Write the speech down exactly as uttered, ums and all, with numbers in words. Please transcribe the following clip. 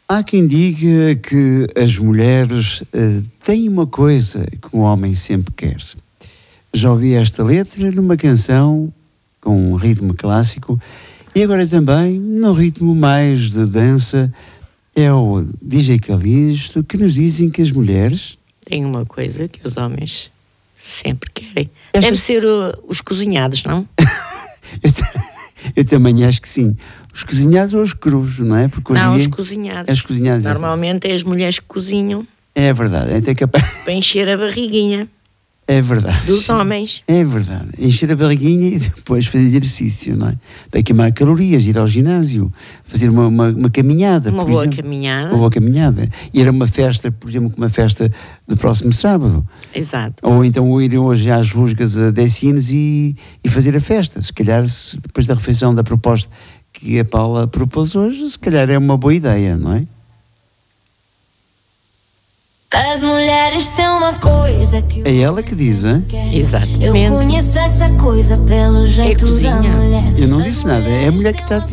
Há quem diga que as mulheres uh, têm uma coisa que um homem sempre quer. Já ouvi esta letra numa canção com um ritmo clássico e agora também no ritmo mais de dança é o D J Calixto que nos dizem que as mulheres tem uma coisa que os homens sempre querem. Esta... Deve ser o, os cozinhados, não? eu, eu também acho que sim. Os cozinhados ou os crus, não é? Porque hoje não, dia... os cozinhados. Os cozinhados. Normalmente é as mulheres que cozinham. É verdade. É capaz... para encher a barriguinha. É verdade. Dos homens. É verdade. Encher a barriguinha e depois fazer exercício, não é? Para queimar calorias, ir ao ginásio, fazer uma, uma, uma caminhada. Uma por boa exemplo. caminhada. Uma boa caminhada. Ir a uma festa, por exemplo, uma festa do próximo sábado. Exato. Ou então ir hoje às rusgas a dez anos e, e fazer a festa. Se calhar, se, depois da refeição da proposta que a Paula propôs hoje, se calhar é uma boa ideia, não é? As mulheres têm uma coisa que é ela que diz, hein? Exatamente. Eu conheço essa coisa pelo jeito é da mulher. Eu não disse nada, é a mulher que está a dizer.